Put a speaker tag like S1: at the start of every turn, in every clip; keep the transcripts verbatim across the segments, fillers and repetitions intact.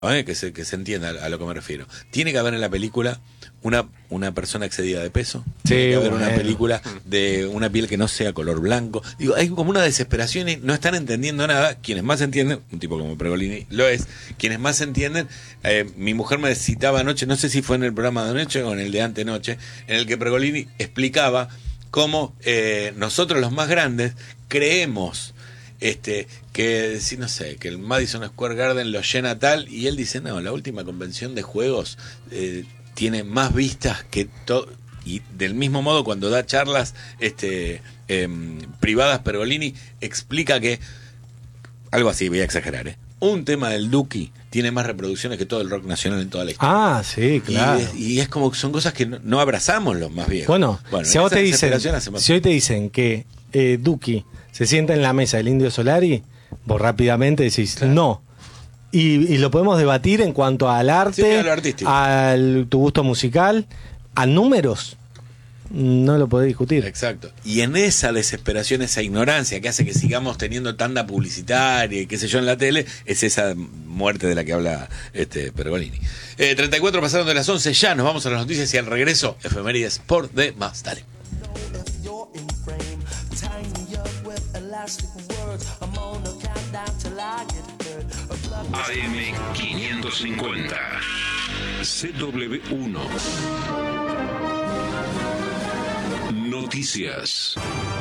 S1: ¿eh? que, se, que se entienda a lo que me refiero. Tiene que haber en la película una, una persona excedida de peso.
S2: Sí,
S1: Tiene que haber
S2: bueno.
S1: una película de una piel que no sea color blanco. Digo, hay como una desesperación y no están entendiendo nada. Quienes más entienden, un tipo como Pergolini lo es, quienes más entienden, eh, mi mujer me citaba anoche, no sé si fue en el programa de anoche o en el de antenoche, en el que Pergolini explicaba cómo eh, nosotros los más grandes creemos este que si no sé, que el Madison Square Garden lo llena tal, y él dice, no, la última convención de juegos eh, tiene más vistas que todo. Y del mismo modo, cuando da charlas este eh, privadas, Pergolini explica que algo así, voy a exagerar, ¿eh? Un tema del Duki tiene más reproducciones que todo el rock nacional en toda la historia.
S2: Ah, sí, claro.
S1: Y es, y es como que son cosas que no, no abrazamos los más viejos.
S2: Bueno,
S1: bueno
S2: si, a vos te dicen,
S1: hacemos...
S2: si hoy te dicen que eh, Duki se sienta en la mesa del Indio Solari, vos rápidamente decís, claro, no. Y, y lo podemos debatir en cuanto al arte,
S1: sí, a lo artístico,
S2: al tu gusto musical, a números. No lo podés discutir.
S1: Exacto. Y en esa desesperación, esa ignorancia que hace que sigamos teniendo tanda publicitaria y qué sé yo en la tele, es esa muerte de la que habla este Pergolini. Eh, treinta y cuatro pasaron de las once, ya nos vamos a las noticias y al regreso, efemérides por demás. Dale.
S3: A M quinientos cincuenta C W uno Noticias.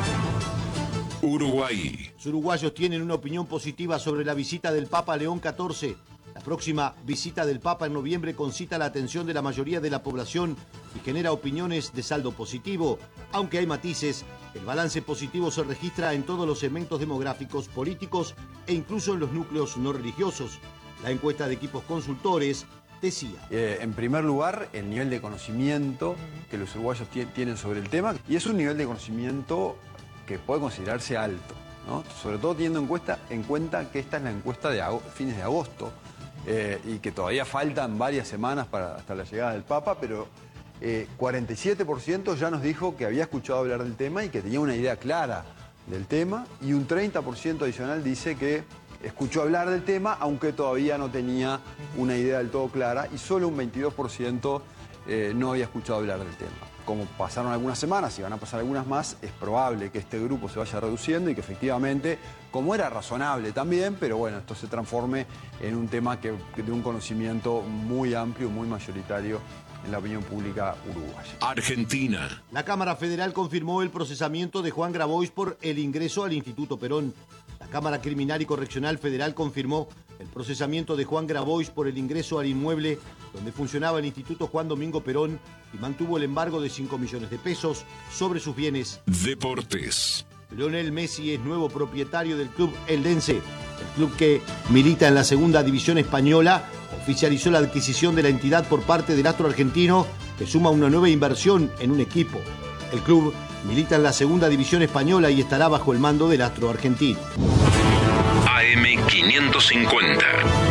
S3: Uruguay.
S4: Los uruguayos tienen una opinión positiva sobre la visita del Papa León catorce. La próxima visita del Papa en noviembre concita la atención de la mayoría de la población y genera opiniones de saldo positivo. Aunque hay matices, el balance positivo se registra en todos los segmentos demográficos, políticos e incluso en los núcleos no religiosos. La encuesta de equipos consultores decía.
S5: Eh, en primer lugar, el nivel de conocimiento que los uruguayos tienen sobre el tema, y es un nivel de conocimiento que puede considerarse alto, ¿no? Sobre todo teniendo en cuenta, en cuenta que esta es la encuesta de ag- fines de agosto eh, y que todavía faltan varias semanas para, hasta la llegada del Papa, pero eh, cuarenta y siete por ciento ya nos dijo que había escuchado hablar del tema y que tenía una idea clara del tema, y un treinta por ciento adicional dice que escuchó hablar del tema, aunque todavía no tenía una idea del todo clara, y solo un veintidós por ciento eh, no había escuchado hablar del tema. Como pasaron algunas semanas y van a pasar algunas más, es probable que este grupo se vaya reduciendo y que efectivamente, como era razonable también, pero bueno, esto se transforme en un tema que, que de un conocimiento muy amplio, muy mayoritario en la opinión pública uruguaya.
S3: Argentina.
S4: La Cámara Federal confirmó el procesamiento de Juan Grabois por el ingreso al Instituto Perón. La Cámara Criminal y Correccional Federal confirmó el procesamiento de Juan Grabois por el ingreso al inmueble donde funcionaba el Instituto Juan Domingo Perón y mantuvo el embargo de cinco millones de pesos sobre sus bienes.
S3: Deportes.
S4: Lionel Messi es nuevo propietario del club Eldense. El club, que milita en la segunda división española, oficializó la adquisición de la entidad por parte del astro argentino, que suma una nueva inversión en un equipo. El club milita en la segunda división española y estará bajo el mando del astro argentino.
S3: A M quinientos cincuenta.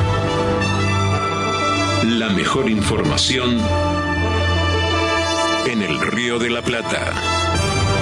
S3: La mejor información en el Río de la Plata.